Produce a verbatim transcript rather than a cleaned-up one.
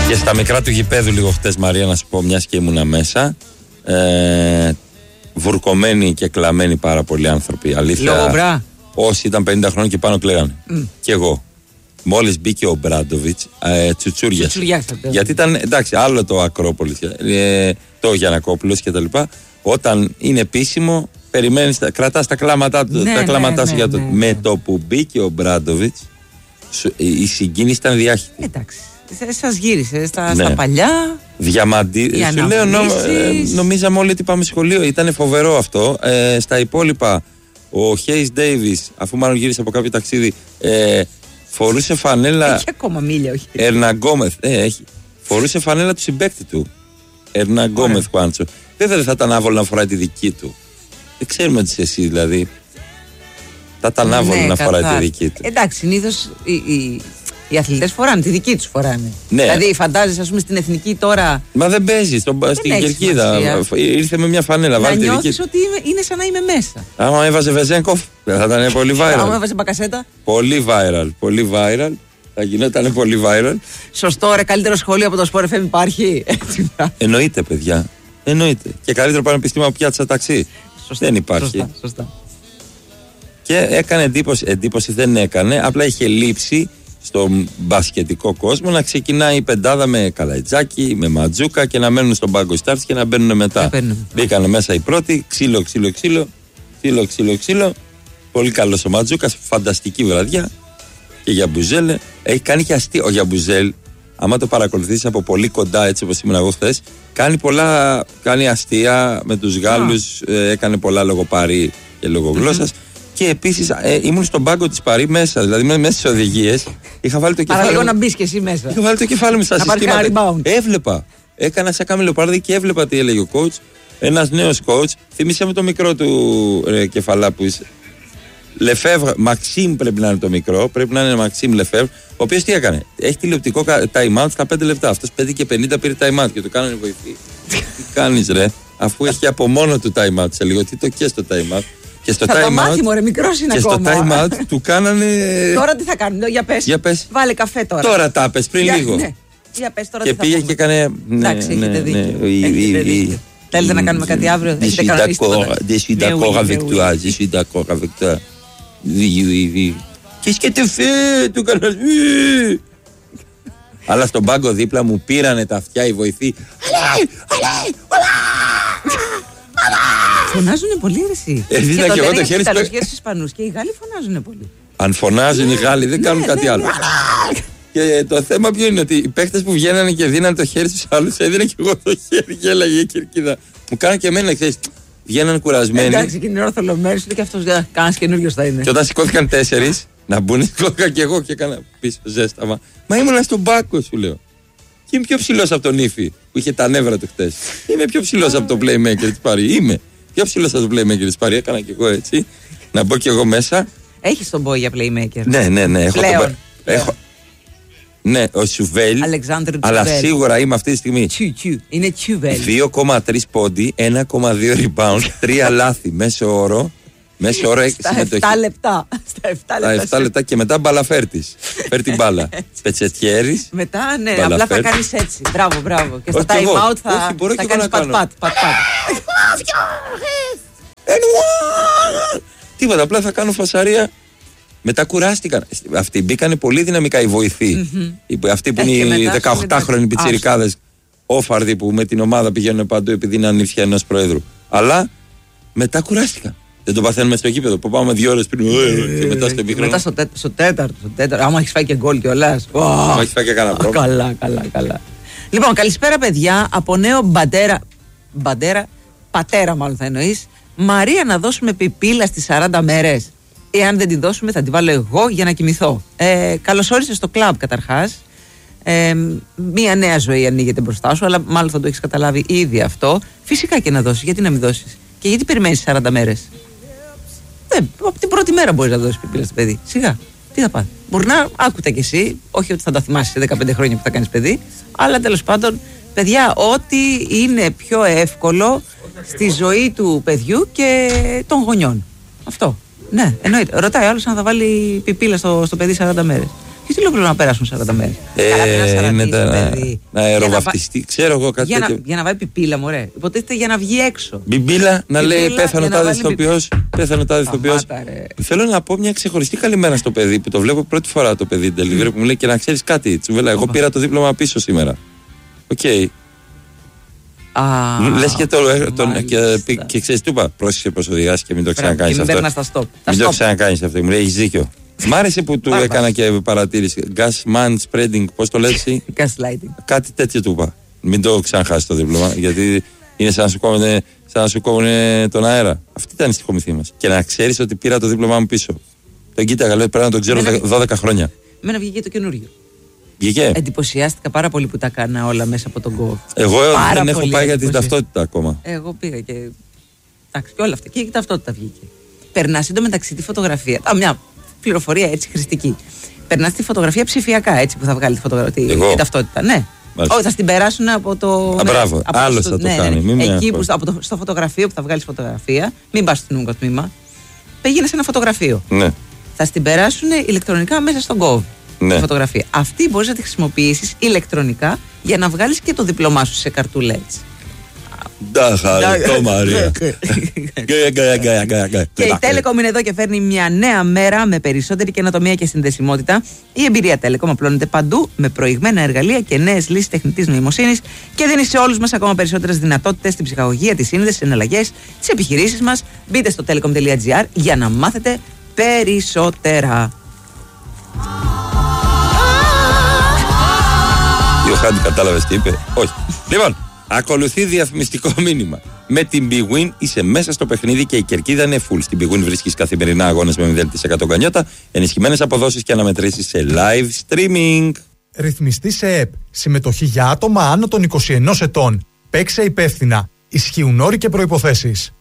Και στα μικρά του γηπέδου λίγο χτες, Μαρία, να σου πω, μιας και ήμουνα μέσα. Ε, βουρκωμένοι και κλαμμένοι πάρα πολλοί άνθρωποι. Αλήθεια. Λόγω μπρά. Όσοι ήταν πενήντα χρόνων και πάνω κλαίγανε. Mm. Και εγώ. Μόλις μπήκε ο Μπράντοβιτς, ε, τσουτσούριασε. Γιατί ήταν, εντάξει, άλλο το Ακρόπολης, ε, το Γιαννακόπουλος κτλ. Όταν είναι επίσημο, περιμένεις, κρατάς τα κλάματά του, ναι, τα κλάματά ναι, σου ναι, για το. Ναι, ναι. Με το που μπήκε ο Μπράντοβιτς, η συγκίνηση ήταν διάχυτη. Εντάξει. Σας γύρισε στα, ναι. στα παλιά. Διαμαντή. Σου λέω, νο, ε, νομίζαμε όλοι ότι πάμε σχολείο. Ήταν φοβερό αυτό. Ε, στα υπόλοιπα, ο Χέις Ντέιβις, αφού μάλλον γύρισε από κάποιο ταξίδι, ε, φορούσε φανέλα. Έχει ακόμα μίλια, όχι. Ερναγκόμεθ. Ε, έχει. Φορούσε φανέλα του συμπαίκτη του. Ερναγκόμεθ, Χουάντσο. Βέβαια δεν θα ήταν άβολο να φοράει τη δική του. Δεν ξέρουμε τι εσύ δηλαδή. Θα ήταν άβολο ναι, να φοράει τη δική του. Εντάξει, συνήθως οι, οι, οι αθλητές φοράνε, τη δική τους φοράνε. Ναι. Δηλαδή φαντάζεσαι, ας πούμε, στην εθνική τώρα. Μα δεν παίζει, στον, δεν στην κερκίδα. Ήρθε με μια φανέλα. Να νιώθεις ότι είμαι, είναι σαν να είμαι μέσα. Άμα έβαζε Βεζένκοφ, θα ήταν πολύ viral. Άμα έβαζε Μπακασέτα. Πολύ viral, πολύ viral. Θα γινόταν πολύ viral. Σωστό, ρε, καλύτερο σχολείο από το Sport εφ εμ υπάρχει. Εννοείται, παιδιά. Εννοείται. Και καλύτερο πανεπιστήμιο από πιάτσα ταξί. Σωστά, δεν υπάρχει. Σωστά, σωστά. Και έκανε εντύπωση, εντύπωση δεν έκανε, απλά είχε λείψει στον μπασκετικό κόσμο να ξεκινάει η πεντάδα με Καλαϊτζάκη, με Ματζούκα και να μένουν στον πάγκο στάρτς και να μπαίνουν μετά. Μπήκανε μέσα οι πρώτοι, ξύλο, ξύλο, ξύλο, ξύλο, ξύλο, ξύλο. Πολύ καλός ο Ματζούκας, φανταστική βραδιά. Και για Μπουζέλ, έχει κάνει και αστείο. Ο Γιαμπουζέλ, άμα το παρακολουθείς από πολύ κοντά, έτσι όπως ήμουν εγώ χθες, κάνει πολλά, κάνει αστεία με τους Γάλλους, ε, έκανε πολλά λογοπαρή και λογογλώσσας. Mm-hmm. Και επίσης ε, ήμουν στον πάγκο της Παρί μέσα, δηλαδή μέσα στις οδηγίες. Είχα βάλει το κεφάλι. Άρα λίγο να μπεις και εσύ μέσα. Είχα βάλει το κεφάλι μου στα συστήματα. Έβλεπα. Έκανα σαν κάμελο και έβλεπα τι έλεγε ο coach. Ένας νέος coach. Θύμισε με το μικρό του ρε, κεφαλά που είσαι. Λεφεύρ, Μαξίμ πρέπει να είναι το μικρό. Πρέπει να είναι Μαξίμ Λεφεύρ. Ο οποίος τι έκανε. Έχει τηλεοπτικό time out στα πέντε λεπτά. Αυτός πέντε και πενήντα πήρε time out και του κάνανε βοηθή. Τι κάνεις ρε. Αφού έχει από μόνο του time out σε λίγο. Τι το και στο time out. Και στο θα time το μάθει, μωρέ, μικρός είναι και ακόμα. Στο time out του κάνανε. Τώρα τι θα κάνουν, για πες. Για πες. Βάλε καφέ τώρα. Τώρα τα πες, πριν για, λίγο. Ναι. Για πες τώρα και τι θα πήγε πούμε. Και έκανε. Εντάξει, ναι, έχετε δίκιο. Ναι, έχετε δίκιο. Θέλετε να κάνουμε κάτι αύριο. Δεν suis d'accord avec toi. Je suis d'accord avec toi. Qu'est-ce que tu fais, του έκανες. Αλλά στον πάγκο δίπλα μου πήρανε τα αυτιά οι βοηθοί. Αλέ, αλέ, φωνάζουνε πολύ ρεσί. Έδινα και, και εγώ το χέρι στο... στους Ισπανούς και οι Γάλλοι φωνάζουνε πολύ. Αν φωνάζουν οι Γάλλοι δεν κάνουν κάτι άλλο. Και το θέμα ποιο είναι, ότι οι παίχτες που βγαίνανε και δίνανε το χέρι στους άλλους, έδινα και εγώ το χέρι και έλεγε η κερκίδα. Μου κάνανε και εμένα, ξέρεις, βγαίνανε κουρασμένοι. Εντάξει, εκείνη την ώρα θολωμένοι, και αυτός κάνας καινούριος θα είναι. Και όταν σηκώθηκαν τέσσερις να μπουν, σηκώθηκα και εγώ και έκανα πίσω ζέσταμα. Μα ήμουνα στον πάκο, σου λέω. Και είμαι πιο ψηλός από τον Ήφη που είχε τα νεύρα του χτες. Είμαι πιο ψηλός από τον Playmaker της Παρί. Είμαι πιο ψηλός από τον Playmaker της Παρί. Έκανα και εγώ έτσι. Να μπω και εγώ μέσα. Έχεις τον boy για Playmaker. Ναι, ναι, ναι. Έχω Πλέον. τον... Έχω... Ναι, ο Σουβέλ. Αλεξάνδρου αλλά Τσουβέλ. Σίγουρα είμαι αυτή τη στιγμή. Τσου, τσου. Είναι Τσουβέλ. δύο κόμμα τρία πόντι, ένα κόμμα δύο rebound, τρία λάθη. Μέσο όρο. Μέσο όρο στα επτά λεπτά. Στα επτά λεπτά. επτά λεπτά και μετά μπάλα φέρτης. Φέρ την μπάλα. Πετσετιέρης. Μετά, ναι, απλά θα κάνεις έτσι. Μπράβο, μπράβο. Και στο time out θα, θα κάνεις πατ-πατ. Τίποτα, απλά θα κάνω φασαρία. Μετά κουράστηκαν. Αυτοί μπήκανε πολύ δυναμικά οι βοηθοί. Mm-hmm. Αυτοί που είναι οι δεκαοκτάχρονοι πιτσιρικάδες, όφαρδοι που με την ομάδα πηγαίνουν παντού επειδή είναι ανήφια ενός προέδρου. Αλλά μετά κουράστηκαν. Δεν το παθαίνουμε στο γήπεδο που πάμε δύο ώρες πριν. Και μετά στο μικρό. Μετά στο, τέ, στο τέταρτο. Στο τέταρτο. Άμα έχεις φάει και γκολ κιόλας. Άμα έχεις φάει και κανένα πρόβλημα. Καλά, καλά, καλά. Λοιπόν, καλησπέρα παιδιά. Από νέο μπαντέρα. Μπαντέρα. Πατέρα, μάλλον θα εννοείς. Μαρία, να δώσουμε πιπίλα στις σαράντα μέρες. Εάν δεν τη δώσουμε, θα τη βάλω εγώ για να κοιμηθώ. Ε, καλώς όρισες στο κλαμπ καταρχάς. Ε, μία νέα ζωή ανοίγεται μπροστά σου, αλλά μάλλον θα το έχεις καταλάβει ήδη αυτό. Φυσικά και να δώσεις. Γιατί να μην δώσεις. Και γιατί περιμένεις σαράντα μέρες. Δεν, από την πρώτη μέρα μπορείς να δώσεις πιπίλα στο παιδί. Σιγά. Τι θα πάθει. Μπορεί να άκουτα κι εσύ, όχι ότι θα τα θυμάσαι σε δεκαπέντε χρόνια που θα κάνεις παιδί, αλλά τέλος πάντων, παιδιά, ό,τι είναι πιο εύκολο στη ζωή του παιδιού και των γονιών. Αυτό. Ναι, εννοείται. Ρωτάει άλλος αν θα βάλει πιπίλα στο, στο παιδί σαράντα μέρες. τι λέω πρέπει να περάσουν σαράντα μέρες. Ε, είναι τα, να αεροβαφτιστεί, ξέρω εγώ κάτι για τέτοιο. Να, για να βάλει πιπίλα, μωρέ. Υποτίθεται για να βγει έξω. Μπιμπίλα, να λέει πέθανε ο τάδε ηθοποιός. Πέθανε ο τάδε ηθοποιός. Θέλω να πω μια ξεχωριστή καλημέρα στο παιδί που το βλέπω πρώτη φορά το παιδί delivery που μου λέει και να ξέρεις κάτι, Τσουβέλα. Εγώ πήρα το δίπλωμα πίσω σήμερα. Οκ. Λες και το. Και ξέρεις, του είπα, πρόσεχε πως οδηγάς και μην το ξανακάνεις αυτό. Μην το ξανακάνεις αυτό. Μου λέει, έχεις δίκιο. Μ' άρεσε που του έκανα και παρατήρηση. Gas man spreading, πώς το λες εσύ? Gaslighting. Κάτι τέτοιο του είπα. Μην το ξαναχάσει το δίπλωμα, γιατί είναι σαν να σου κόβουνε, σαν να σου κόβουνε τον αέρα. Αυτή ήταν η στοιχομηθή μας. Και να ξέρεις ότι πήρα το δίπλωμά μου πίσω. Τον κοίταγα, λέω πρέπει να τον ξέρω δώδεκα χρόνια. Μένα βγήκε το καινούριο. Βγήκε. Εντυπωσιάστηκα πάρα πολύ που τα κάνα όλα μέσα από τον Go. Εγώ πάρα δεν έχω πάει για την ταυτότητα ακόμα. Εγώ πήγα και. Εντάξει, και όλα αυτά. Και η ταυτότητα βγήκε. Περνά εντωμεταξύ τη φωτογραφία. Α, μια πληροφορία έτσι χρηστική. Περνά τη φωτογραφία ψηφιακά έτσι που θα βγάλει τη φωτογραφία. Την ταυτότητα, ναι. Όχι, θα την περάσουν από το. Α, μπράβο, άλλο θα το ναι, κάνει. Ναι, ναι. Εκεί που στο, από το, στο φωτογραφείο που θα βγάλει φωτογραφία, μην πα στο νομικό τμήμα. Πήγαινε σε ένα φωτογραφείο. Ναι. Θα στην περάσουν ηλεκτρονικά μέσα στον Gov. Ναι. Τη φωτογραφία. Αυτή μπορεί να τη χρησιμοποιήσει ηλεκτρονικά για να βγάλει και το διπλωμά σου σε καρτούλα έτσι. Ντάχα, Μαρία. Και η Telecom είναι εδώ και φέρνει μια νέα μέρα με περισσότερη καινοτομία και συνδεσιμότητα. Η εμπειρία Telecom απλώνεται παντού με προηγμένα εργαλεία και νέες λύσεις τεχνητής νοημοσύνης και δίνει σε όλους μας ακόμα περισσότερες δυνατότητες στην ψυχαγωγία, τη σύνδεση, τις εναλλαγές, τις επιχειρήσεις μας. Μπείτε στο telecom τελεία gr για να μάθετε περισσότερα. Ο Χάντι κατάλαβες τι είπε? Όχι. Λοιπόν, ακολουθεί διαφημιστικό μήνυμα. Με την Big Win είσαι μέσα στο παιχνίδι και η κερκίδα είναι full. Στην Big Win βρίσκεις καθημερινά αγώνες με μηδέν τοις εκατό γκανιότα, ενισχυμένες αποδόσεις και αναμετρήσεις σε live streaming. Ρυθμιστή σε ΕΠ. Συμμετοχή για άτομα άνω των είκοσι ενός ετών. Παίξε υπεύθυνα. Ισχύουν όροι και προϋποθέσεις.